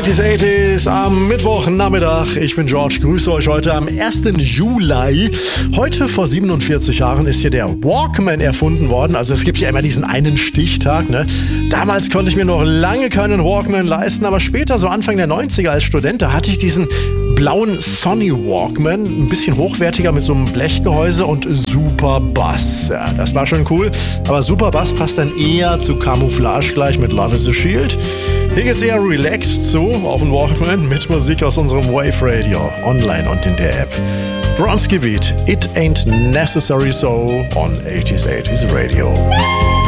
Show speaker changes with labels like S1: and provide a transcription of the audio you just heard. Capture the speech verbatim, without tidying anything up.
S1: achtziger, achtziger am Mittwochnachmittag. Ich bin George, grüße euch heute am ersten Juli. Heute vor siebenundvierzig Jahren ist hier der Walkman erfunden worden. Also es gibt ja immer diesen einen Stichtag, ne? Damals konnte ich mir noch lange keinen Walkman leisten, aber später, so Anfang der neunziger als Student, da hatte ich diesen blauen Sony Walkman, ein bisschen hochwertiger mit so einem Blechgehäuse und super Bass. Ja, das war schon cool, aber super Bass passt dann eher zu Camouflage gleich mit Love is a Shield. Hier geht's eher relaxed zu, auf dem Walkman mit Musik aus unserem Wave Radio, online und in der App. Bronski Beat, It Ain't Necessary So on achtziger, achtziger Radio.